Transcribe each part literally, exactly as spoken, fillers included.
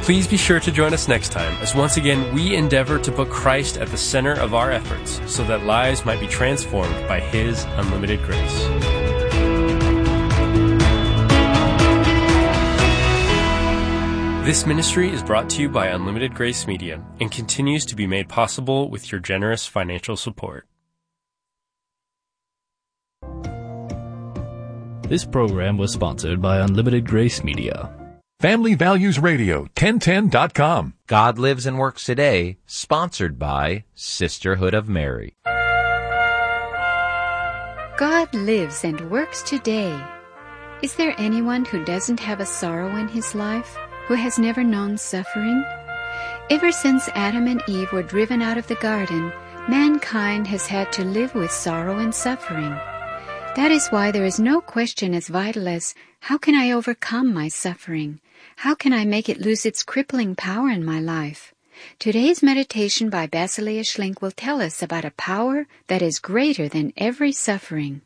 Please be sure to join us next time as once again we endeavor to put Christ at the center of our efforts so that lives might be transformed by His unlimited grace. This ministry is brought to you by Unlimited Grace Media and continues to be made possible with your generous financial support. This program was sponsored by Unlimited Grace Media. Family Values Radio, ten ten dot com. God Lives and Works Today, sponsored by Sisterhood of Mary. God lives and works today. Is there anyone who doesn't have a sorrow in his life, who has never known suffering? Ever since Adam and Eve were driven out of the garden, mankind has had to live with sorrow and suffering. That is why there is no question as vital as, how can I overcome my suffering? How can I make it lose its crippling power in my life? Today's meditation by Basileia Schlink will tell us about a power that is greater than every suffering.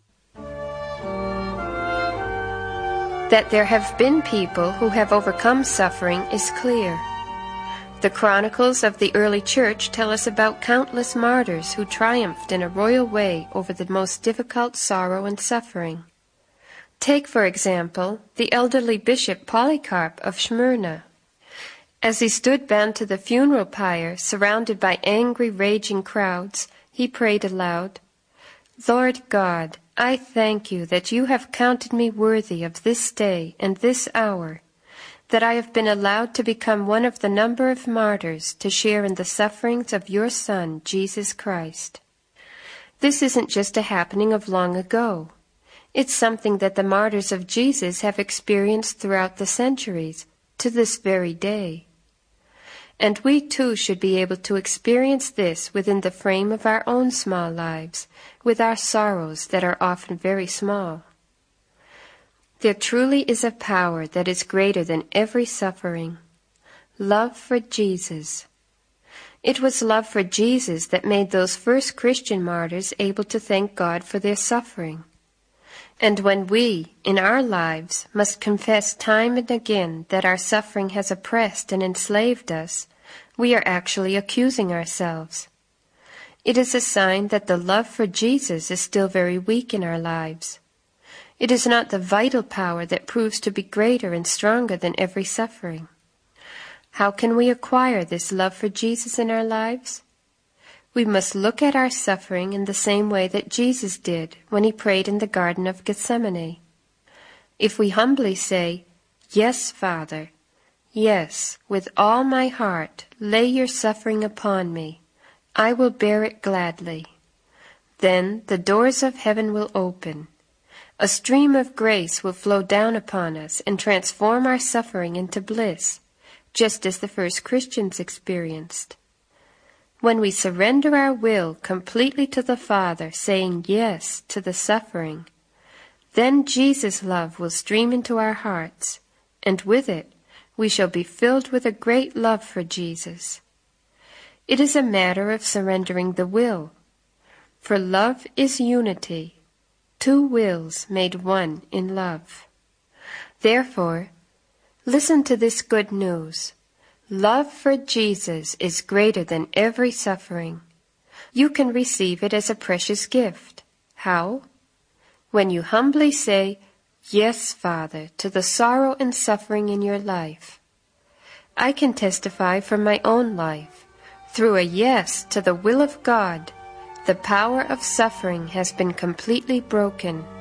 That there have been people who have overcome suffering is clear. The chronicles of the early church tell us about countless martyrs who triumphed in a royal way over the most difficult sorrow and suffering. Take, for example, the elderly bishop Polycarp of Smyrna. As he stood bound to the funeral pyre, surrounded by angry, raging crowds, he prayed aloud, "Lord God, I thank you that you have counted me worthy of this day and this hour, that I have been allowed to become one of the number of martyrs to share in the sufferings of your Son, Jesus Christ." This isn't just a happening of long ago. It's something that the martyrs of Jesus have experienced throughout the centuries, to this very day. And we too should be able to experience this within the frame of our own small lives, with our sorrows that are often very small. There truly is a power that is greater than every suffering. Love for Jesus. It was love for Jesus that made those first Christian martyrs able to thank God for their suffering. And when we, in our lives, must confess time and again that our suffering has oppressed and enslaved us, we are actually accusing ourselves. It is a sign that the love for Jesus is still very weak in our lives. It is not the vital power that proves to be greater and stronger than every suffering. How can we acquire this love for Jesus in our lives? We must look at our suffering in the same way that Jesus did when he prayed in the Garden of Gethsemane. If we humbly say, "Yes, Father, yes, with all my heart, lay your suffering upon me. I will bear it gladly," then the doors of heaven will open. A stream of grace will flow down upon us and transform our suffering into bliss, just as the first Christians experienced. When we surrender our will completely to the Father, saying yes to the suffering, then Jesus' love will stream into our hearts, and with it we shall be filled with a great love for Jesus. It is a matter of surrendering the will, for love is unity, two wills made one in love. Therefore, listen to this good news. Love for Jesus is greater than every suffering. You can receive it as a precious gift. How? When you humbly say, "Yes, Father," to the sorrow and suffering in your life. I can testify from my own life. Through a yes to the will of God, the power of suffering has been completely broken.